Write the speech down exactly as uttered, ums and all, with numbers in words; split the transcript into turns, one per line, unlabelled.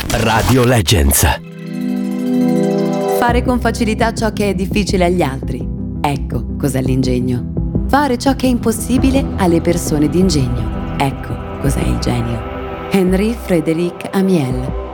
Radio Legends.
Fare con facilità ciò che è difficile agli altri. Ecco cos'è l'ingegno. Fare ciò che è impossibile alle persone d'ingegno. Ecco cos'è il genio. Henri Frédéric Amiel.